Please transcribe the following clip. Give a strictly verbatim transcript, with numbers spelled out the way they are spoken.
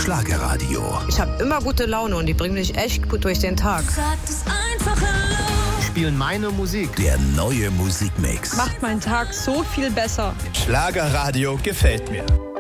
Schlagerradio. Ich habe immer gute Laune und die bringen mich echt gut durch den Tag. Spielen meine Musik. Der neue Musikmix. Macht meinen Tag so viel besser. Schlagerradio gefällt mir.